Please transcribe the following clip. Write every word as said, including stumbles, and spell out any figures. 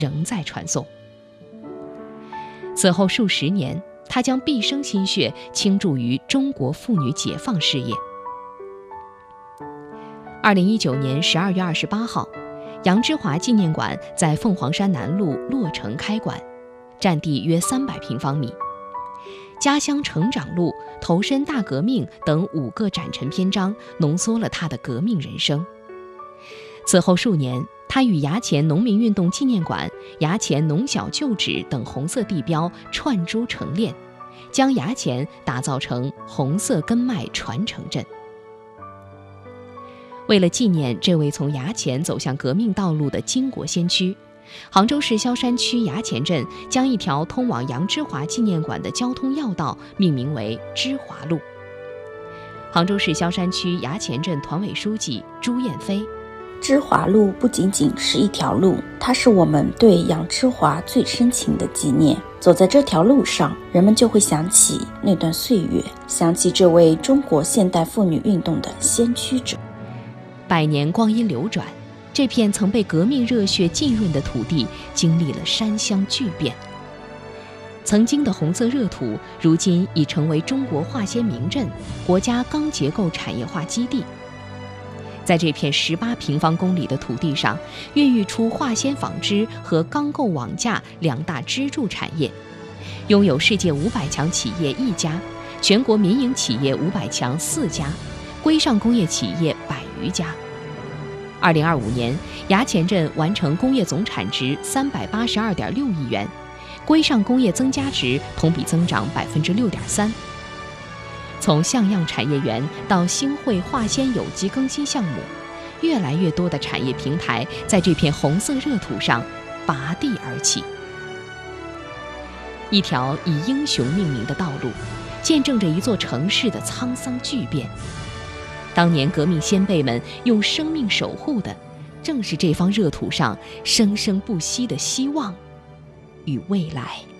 仍在传颂。此后数十年，他将毕生心血倾注于中国妇女解放事业。二零一九年十二月二十八号，杨之华纪念馆在凤凰山南路落成开馆，占地约三百平方米。家乡成长路、投身大革命等五个展陈篇章浓缩了他的革命人生。此后数年，他与衙前农民运动纪念馆、衙前农小旧址等红色地标串珠成链，将衙前打造成红色根脉传承镇。为了纪念这位从衙前走向革命道路的巾帼先驱，杭州市萧山区衙前镇将一条通往杨之华纪念馆的交通要道命名为之华路。杭州市萧山区衙前镇团委书记朱燕飞： 之华路不仅仅是一条路，它是我们对杨之华最深情的纪念。走在这条路上，人们就会想起那段岁月，想起这位中国现代妇女运动的先驱者。 百年光阴流转，这片曾被革命热血浸润的土地经历了山乡巨变。曾经的红色热土，如今已成为中国化纤名镇、国家钢结构产业化基地。在这片十八平方公里的土地上，孕育出化纤纺织和钢构网架两大支柱产业，拥有世界五百强企业一家，全国民营企业五百强四家，规上工业企业百余家。二零二五年，衙前镇完成工业总产值三百八十二点六亿元，规上工业增加值同比增长百分之六点三。从像样产业园到兴汇化纤有机更新项目，越来越多的产业平台在这片红色热土上拔地而起。一条以英雄命名的道路，见证着一座城市的沧桑巨变。当年革命先辈们用生命守护的，正是这方热土上生生不息的希望与未来。